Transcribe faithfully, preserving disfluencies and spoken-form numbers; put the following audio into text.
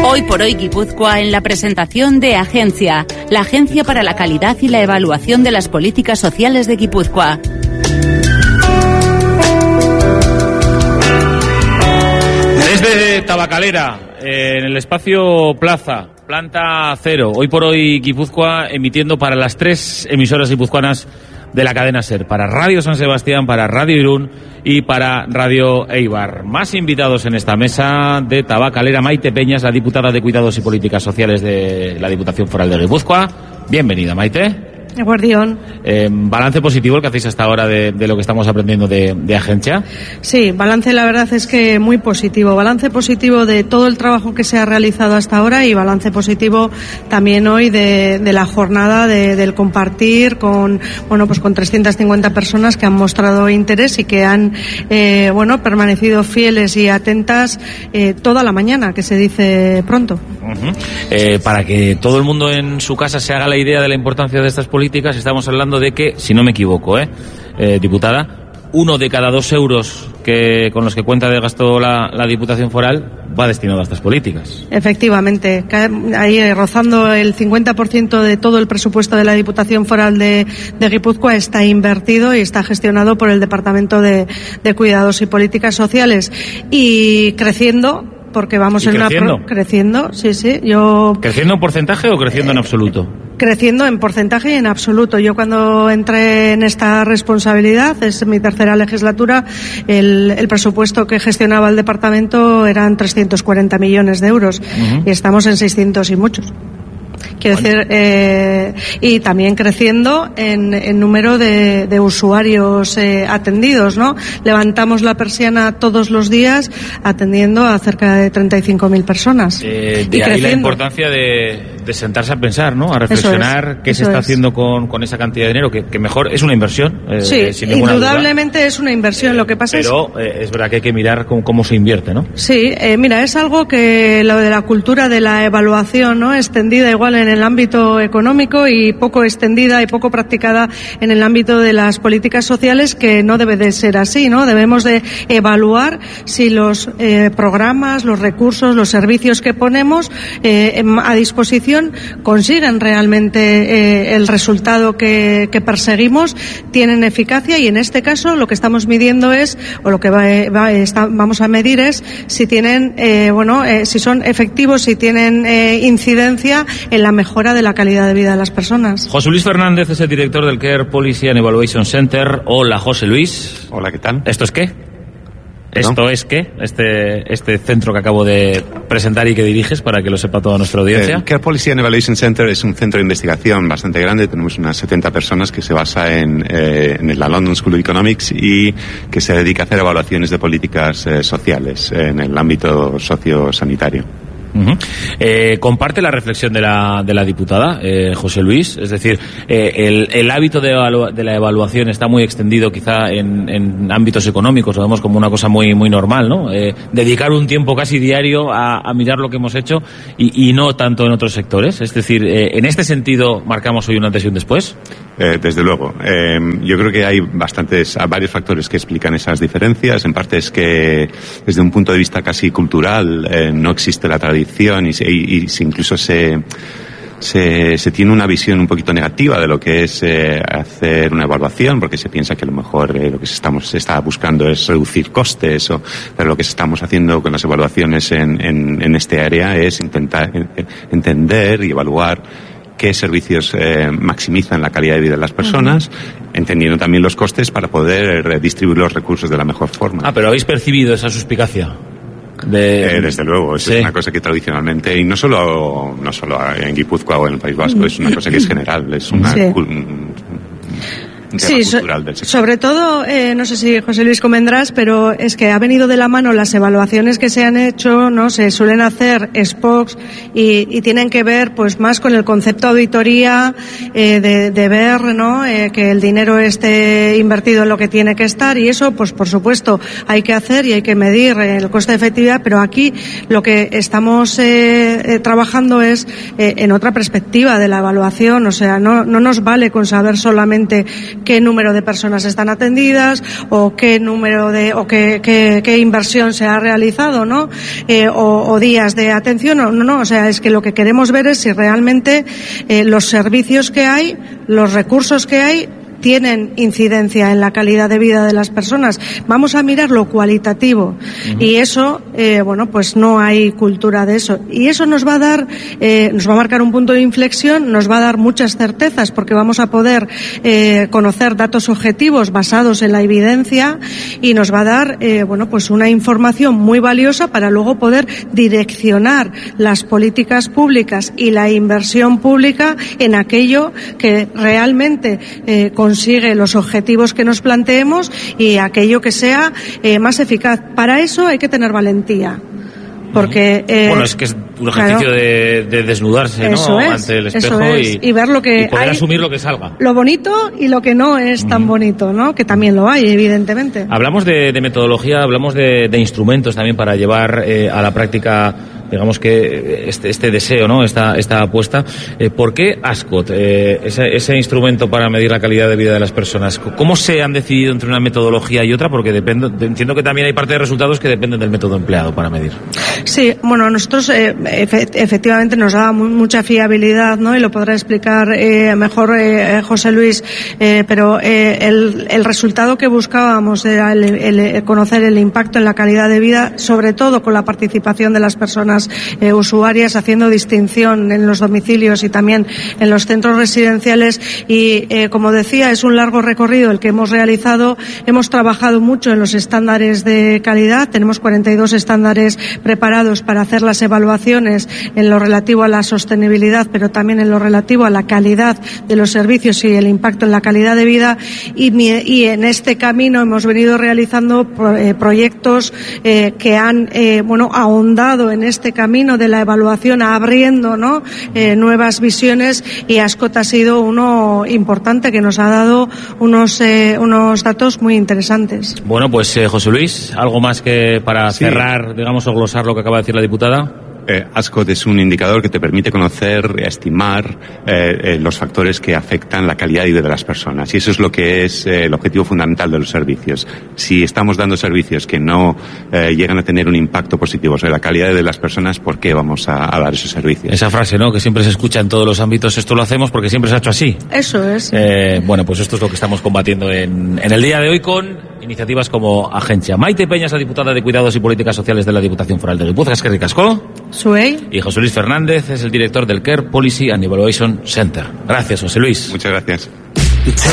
Hoy por hoy Guipúzcoa en la presentación de Agencia, la agencia para la calidad y la evaluación de las políticas sociales de Guipúzcoa. Desde Tabacalera, en el espacio Plaza, planta cero, hoy por hoy Guipúzcoa emitiendo para las tres emisoras guipuzcoanas de la cadena SER, para Radio San Sebastián, para Radio Irún y para Radio Eibar. Más invitados en esta mesa de Tabacalera, Maite Peñas, la diputada de Cuidados y Políticas Sociales de la Diputación Foral de Guipúzcoa. Bienvenida, Maite. Guardión. Eh, ¿Balance positivo el que hacéis hasta ahora de, de lo que estamos aprendiendo de, de Agencia? Sí, balance la verdad es que muy positivo. Balance positivo de todo el trabajo que se ha realizado hasta ahora y balance positivo también hoy de, de la jornada de, del compartir con, bueno, pues con trescientas cincuenta personas que han mostrado interés y que han, eh, bueno, permanecido fieles y atentas eh, toda la mañana, que se dice pronto. Uh-huh. Eh, para que todo el mundo en su casa se haga la idea de la importancia de estas políticas, estamos hablando de que, si no me equivoco, eh, eh diputada, uno de cada dos euros que con los que cuenta de gasto la, la Diputación Foral va destinado a estas políticas. Efectivamente, ahí rozando el cincuenta por ciento de todo el presupuesto de la Diputación Foral de, de Guipúzcoa está invertido y está gestionado por el Departamento de, de Cuidados y Políticas Sociales y creciendo. Porque vamos en creciendo? una pro- creciendo, sí, sí. Yo ¿Creciendo en porcentaje o creciendo en absoluto? Creciendo en porcentaje y en absoluto. Yo cuando entré en esta responsabilidad, es mi tercera legislatura, el, el presupuesto que gestionaba el departamento eran trescientos cuarenta millones de euros uh-huh. y estamos en seiscientos y muchos. Quiero bueno. decir, eh, y también creciendo en, en número de, de usuarios eh, atendidos, ¿no? Levantamos la persiana todos los días atendiendo a cerca de treinta y cinco mil personas. Eh, de y ahí creciendo. La importancia de, de sentarse a pensar, ¿no? A reflexionar es, qué se está es. haciendo con, con esa cantidad de dinero, que, que mejor es una inversión. Eh, sí, sin ninguna indudablemente duda. Es una inversión. Eh, Lo que pasa pero, es. Pero eh, es verdad que hay que mirar cómo, cómo se invierte, ¿no? Sí, eh, mira, es algo que lo de la cultura de la evaluación, ¿no? Extendida igual en el ámbito económico y poco extendida y poco practicada en el ámbito de las políticas sociales, que no debe de ser así, ¿no? Debemos de evaluar si los eh, programas, los recursos, los servicios que ponemos eh, a disposición consiguen realmente eh, el resultado que, que perseguimos, tienen eficacia, y en este caso lo que estamos midiendo es, o lo que va, va, está, vamos a medir es si tienen, eh, bueno, eh, si son efectivos, si tienen eh, incidencia en la mejora de la calidad de vida de las personas. José Luis Fernández es el director del Care Policy and Evaluation Center. Hola, José Luis. Hola, ¿qué tal? ¿Esto es qué? ¿Esto ¿Perdón? es qué? Este, este centro que acabo de presentar y que diriges, para que lo sepa toda nuestra audiencia. El Care Policy and Evaluation Center es un centro de investigación bastante grande. Tenemos unas setenta personas que se basa en, eh, en la London School of Economics y que se dedica a hacer evaluaciones de políticas eh, sociales en el ámbito sociosanitario. Uh-huh. Eh, comparte la reflexión de la, de la diputada, eh, José Luis, es decir, eh, el, el hábito de, evalu- de la evaluación está muy extendido quizá en, en ámbitos económicos, lo vemos como una cosa muy, muy normal, ¿no? Eh, dedicar un tiempo casi diario a, a mirar lo que hemos hecho y, y no tanto en otros sectores, es decir, eh, en este sentido marcamos hoy un antes y un después. Eh, desde luego. Eh, yo creo que hay bastantes, varios factores que explican esas diferencias. En parte es que desde un punto de vista casi cultural eh, no existe la tradición y, se, y, y incluso se, se, se tiene una visión un poquito negativa de lo que es eh, hacer una evaluación, porque se piensa que a lo mejor eh, lo que se, estamos, se está buscando es reducir costes, o, pero lo que estamos haciendo con las evaluaciones en, en, en este área es intentar eh, entender y evaluar qué servicios eh, maximizan la calidad de vida de las personas, uh-huh. entendiendo también los costes para poder eh, distribuir los recursos de la mejor forma. Ah, pero ¿habéis percibido esa suspicacia? De... Eh, desde luego, eso sí. Es una cosa que tradicionalmente, y no solo no solo en Guipúzcoa o en el País Vasco, es una cosa que es general, es una... Sí. Un, Sí, so, sobre todo, eh, no sé si José Luis convendrás, pero es que ha venido de la mano las evaluaciones que se han hecho, ¿no? Se suelen hacer S P O Cs y, y tienen que ver, pues, más con el concepto auditoría, eh, de, de ver, ¿no? Eh, que el dinero esté invertido en lo que tiene que estar, y eso, pues, por supuesto, hay que hacer y hay que medir el coste de efectividad, pero aquí lo que estamos eh, eh, trabajando es eh, en otra perspectiva de la evaluación, o sea, no, no nos vale con saber solamente qué número de personas están atendidas o qué número de o qué, qué, qué inversión se ha realizado, ¿no? Eh, o, o días de atención, no, no, no, o sea, es que lo que queremos ver es si realmente eh, los servicios que hay, los recursos que hay, tienen incidencia en la calidad de vida de las personas. Vamos a mirar lo cualitativo. Uh-huh. Y eso, eh, bueno, pues no hay cultura de eso. Y eso nos va a dar, eh, nos va a marcar un punto de inflexión, nos va a dar muchas certezas, porque vamos a poder eh, conocer datos objetivos basados en la evidencia y nos va a dar, eh, bueno, pues una información muy valiosa para luego poder direccionar las políticas públicas y la inversión pública en aquello que realmente eh, consigue los objetivos que nos planteemos y aquello que sea eh, más eficaz. Para eso hay que tener valentía. Porque eh, bueno, es que es un ejercicio claro, de, de desnudarse, ¿no? Es, ante el espejo es. y, y ver lo que y poder hay, asumir lo que salga. Lo bonito y lo que no es tan uh-huh. bonito, ¿no? Que también lo hay, evidentemente. Hablamos de, de metodología, hablamos de, de instrumentos también para llevar eh, a la práctica, digamos que este, este deseo, ¿no? Esta, esta apuesta. Eh, ¿Por qué ASCOT, eh, ese, ese instrumento para medir la calidad de vida de las personas? ¿Cómo se han decidido entre una metodología y otra? Porque depende, entiendo que también hay parte de resultados que dependen del método empleado para medir. Sí, bueno, nosotros eh, efe, efectivamente nos da muy, mucha fiabilidad, ¿no? Y lo podrá explicar eh, mejor eh, José Luis, eh, pero eh, el, el resultado que buscábamos era el, el, el conocer el impacto en la calidad de vida, sobre todo con la participación de las personas eh, usuarias, haciendo distinción en los domicilios y también en los centros residenciales. Y eh, como decía, es un largo recorrido el que hemos realizado. Hemos trabajado mucho en los estándares de calidad. Tenemos cuarenta y dos estándares preparados para hacer las evaluaciones en lo relativo a la sostenibilidad, pero también en lo relativo a la calidad de los servicios y el impacto en la calidad de vida. Y, y en este camino hemos venido realizando pro, eh, proyectos eh, que han eh, bueno ahondado en este camino de la evaluación, abriendo, ¿no? eh, nuevas visiones, y ASCOT ha sido uno importante que nos ha dado unos eh, unos datos muy interesantes. Bueno, pues eh, José Luis, algo más que para sí. cerrar, digamos, o glosar lo que acaba de decir la diputada. Eh, ASCOT es un indicador que te permite conocer, estimar eh, eh, los factores que afectan la calidad de vida de las personas. Y eso es lo que es eh, el objetivo fundamental de los servicios. Si estamos dando servicios que no eh, llegan a tener un impacto positivo sobre la calidad de las personas, ¿por qué vamos a, a dar esos servicios? Esa frase, ¿no?, que siempre se escucha en todos los ámbitos, esto lo hacemos porque siempre se ha hecho así. Eso es. Eh, bueno, pues esto es lo que estamos combatiendo en, en el día de hoy con iniciativas como Agencia. Maite Peña es la diputada de Cuidados y Políticas Sociales de la Diputación Foral de Guipúzcoa. Es que ricasco. Suey. Y José Luis Fernández es el director del Care Policy and Evaluation Center. Gracias, José Luis. Muchas gracias.